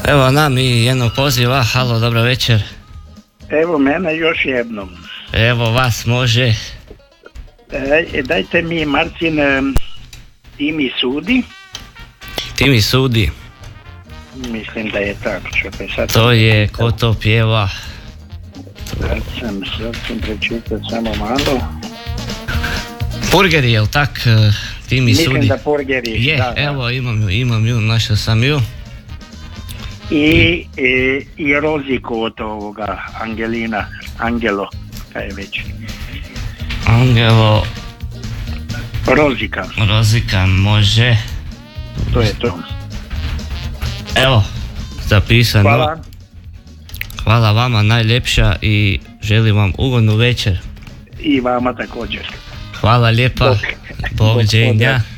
Evo nam i jednog poziva. Halo, dobro večer. Evo mene još jednom. Evo vas može. Dajte mi Marcin, ti mi sudi. Ti mi sudi. Mislim da je tako. To je ko to pjeva. Sad sam prečitao samo malo. Purgeri, jel tak? Ti mi Mislim sudi. da Purgeri. Je, da. evo imam ju, našao sam ju. I Roziku od ovoga Angelo, kaj je već. Angelo. Rozika, može. to je to. Evo, zapisano. Hvala. Hvala vama najljepša i želim vam ugodnu večer. I vama također. Hvala lijepa. Bog, Gospode.